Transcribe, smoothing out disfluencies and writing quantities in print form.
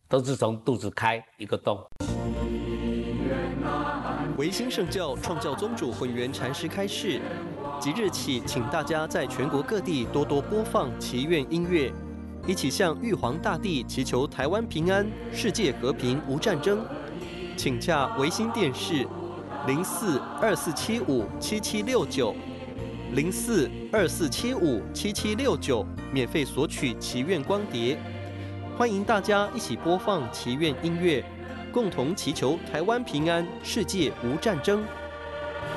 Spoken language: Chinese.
都是从肚子开一个洞。 维新圣教创教宗主混元禅师开示，即日起，请大家在全国各地多多播放祈愿音乐，一起向玉皇大帝祈求台湾平安、世界和平、无战争。请洽维新电视0424757769。0424757769，免费索取祈愿光碟。欢迎大家一起播放祈愿音乐，共同祈求台湾平安，世界无战争。